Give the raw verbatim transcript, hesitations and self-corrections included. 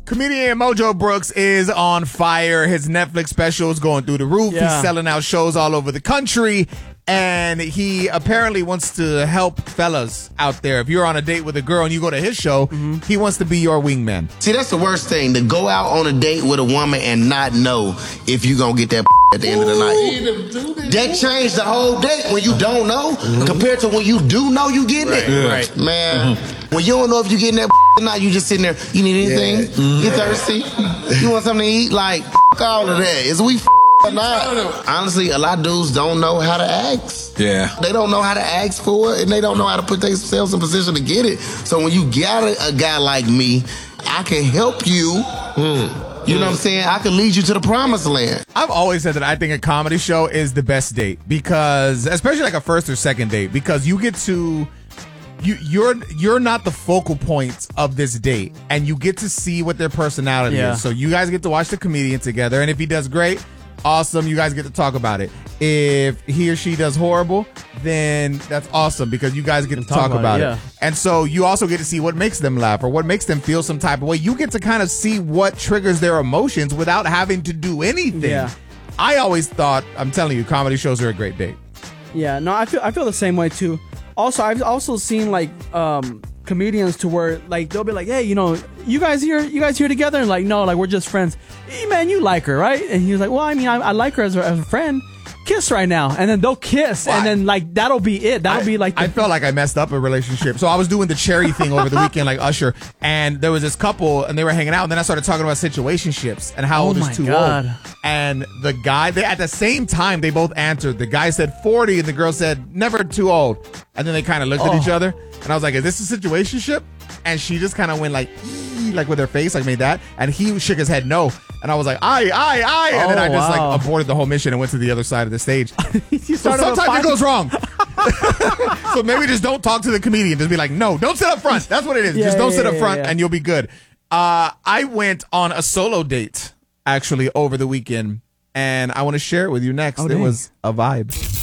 Comedian Mojo Brooks is on fire. His Netflix special is going through the roof. Yeah. He's selling out shows all over the country. And he apparently wants to help fellas out there. If you're on a date with a girl and you go to his show, mm-hmm. he wants to be your wingman. See, that's the worst thing, to go out on a date with a woman and not know if you're going to get that at the end of the night. That changed the whole date when you don't know mm-hmm. compared to when you do know you getting right. it. Yeah. Right. Man, mm-hmm. when you don't know if you're getting that or not, you just sitting there, you need anything? Yeah. Mm-hmm. You thirsty? You want something to eat? Like, f*** all of that. Is we f*** or not? Honestly, a lot of dudes don't know how to ask. Yeah. They don't know how to ask for it, and they don't know how to put themselves in position to get it. So when you got a, a guy like me, I can help you. Mm. You know what I'm saying? I can lead you to the promised land. I've always said that I think a comedy show is the best date because, especially like a first or second date, because you get to, you you're you're not the focal point of this date, and you get to see what their personality Yeah. is. So you guys get to watch the comedian together, and if he does great, awesome, you guys get to talk about it. If he or she does horrible, then that's awesome because you guys get to talk, talk about, about it, it. Yeah. And so you also get to see what makes them laugh or what makes them feel some type of way. You get to kind of see what triggers their emotions without having to do anything. Yeah. I always thought, I'm telling you, comedy shows are a great date. Yeah, no, I feel I feel the same way too. Also, I've also seen like um comedians to where like they'll be like, hey, you know, you guys here, you guys here together, and like, no, like we're just friends. Hey, man, you like her, right? And he was like, well, I mean, I, I like her as a, as a friend. Kiss right now, and then they'll kiss, well, and then like that'll be it. That'll I, be like the- I felt like I messed up a relationship. So I was doing the cherry thing over the weekend, like Usher, and there was this couple, and they were hanging out. And then I started talking about situationships and how Oh old my is too God. old. And the guy, they at the same time, they both answered. The guy said forty, and the girl said never too old. And then they kind of looked Oh. at each other, and I was like, "Is this a situationship?" And she just kind of went like, "Ee," like with her face, like made that, and he shook his head no. And I was like, aye, aye, aye. And Oh, then I just wow. like aborted the whole mission and went to the other side of the stage. you So started a sometimes fight. it goes wrong. So maybe just don't talk to the comedian. Just be like, no, don't sit up front. That's what it is. Yeah, just don't yeah, sit up yeah, front yeah. and you'll be good. Uh, I went on a solo date actually over the weekend, and I want to share it with you next. Oh, it dang. was a vibe.